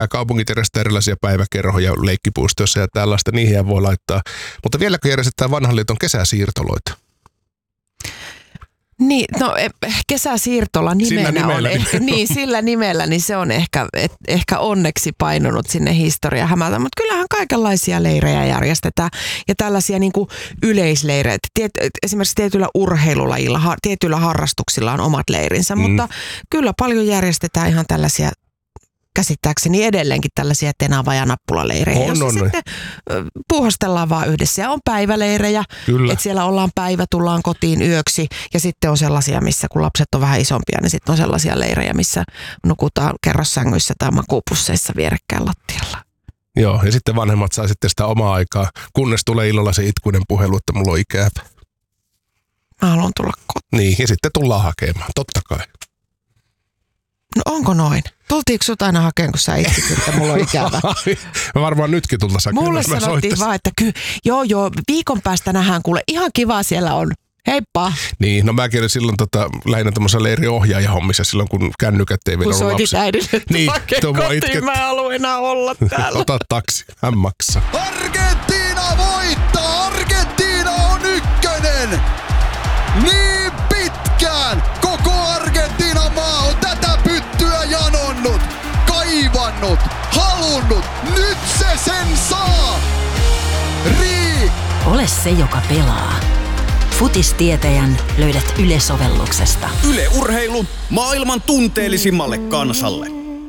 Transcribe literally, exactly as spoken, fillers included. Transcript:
Kaupungit järjestää erilaisia päiväkerhoja leikkipuistoissa ja tällaista, niihin voi laittaa. Mutta vieläkö järjestetään vanhan liiton kesäsiirtoloita? Niin, no kesäsiirtola nimenä nimellä, on ehkä, niin sillä nimellä, niin se on ehkä, et, ehkä onneksi painunut sinne historia hämätä, mutta kyllähän kaikenlaisia leirejä järjestetään ja tällaisia niin kuin yleisleirejä. Tiet, esimerkiksi tietyillä urheilulajilla, ha, tietyillä harrastuksilla on omat leirinsä, mm. mutta kyllä paljon järjestetään ihan tällaisia käsittääkseni edelleenkin tällaisia tenava- ja nappulaleirejä, on, jossa on, sitten on. puuhastellaan vaan yhdessä. Ja on päiväleirejä, että siellä ollaan päivä, tullaan kotiin yöksi. Ja sitten on sellaisia, missä kun lapset on vähän isompia, niin sitten on sellaisia leirejä, missä nukutaan kerrossängyissä tai makuupusseissa vierekkäin lattialla. Joo, ja sitten vanhemmat saa sitten sitä omaa aikaa, kunnes tulee illalla se itkuinen puhelu, että mulla on ikävä. Mä haluan tulla kotiin. Niin, ja sitten tullaan hakemaan, totta kai. No onko noin? Tultiinko sut aina hakemaan, kun sä itsit, että mulla on ikävä? Mä varmaan nytkin tullaan hakemaan. Mulle sanottiin vaan, että ky, joo joo, viikon päästä nähdään, kuule, ihan kiva siellä on. Heippa. Niin, no mäkin olin silloin tota, lähinnä tämmöisessä leiriohjaajahommissa silloin, kun kännykät ei vielä ollut lapsia. Kun soitit äidille, niin, kotiin, itket... mä en halua enää olla täällä. Ota taksi, hän maksaa. Argentiina voittaa! Argentiina on ykkönen! Niin pitkään koko Argentiinan maa on tätä pyttyä janonnut, kaivannut, halunnut. Nyt se sen saa! Rii! Ole se, joka pelaa. Futistietäjän löydät Yle-sovelluksesta. Yle Urheilu maailman tunteellisimmalle kansalle.